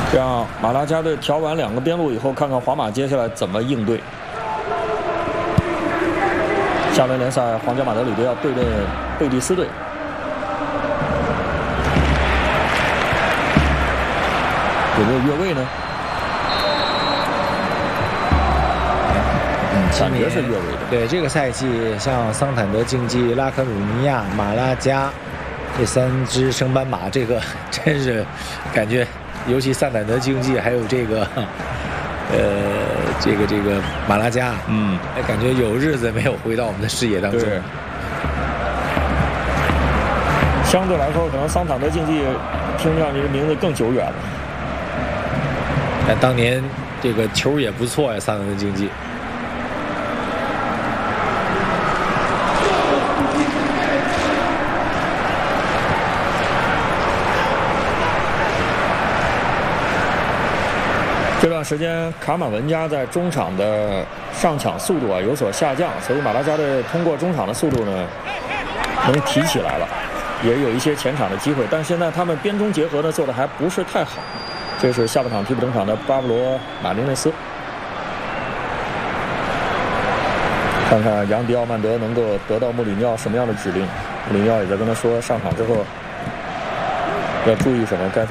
这样马拉加队调完2个边路以后，看看皇马接下来怎么应对。下轮联赛，皇家马德里队要对阵贝蒂斯队。有没有越位呢？感觉是越位的。 对，这个赛季像桑坦德竞技、拉科鲁尼亚、马拉加这3支升班马，这个真是感觉，尤其桑坦德竞技还有这个这个马拉加，感觉有日子没有回到我们的视野当中。 相对来说，可能桑坦德竞技听上去这名字更久远了。 但当年这个球也不错呀，桑坦德竞技。 这段时间，卡马文加在中场的上抢速度有所下降，所以马拉加队通过中场的速度呢，能提起来了，也有一些前场的机会。但现在他们边中结合呢做的还不是太好。这是下半场替补登场的巴布罗·马丁内斯，看看扬迪奥曼德能够得到穆里尼奥什么样的指令。穆里尼奥也在跟他说，上场之后要注意什么，该怎么。